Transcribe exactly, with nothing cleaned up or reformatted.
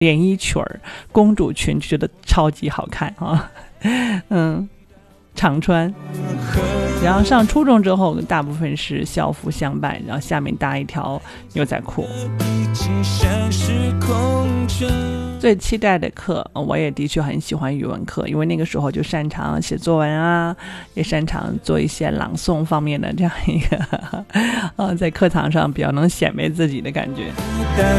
连衣裙儿、公主裙，觉得超级好看啊，嗯，常穿。然后上初中之后，大部分是校服相伴，然后下面搭一条牛仔裤。最期待的课，我也的确很喜欢语文课，因为那个时候就擅长写作文啊，也擅长做一些朗诵方面的这样一个，呃，在课堂上比较能显摆自己的感觉。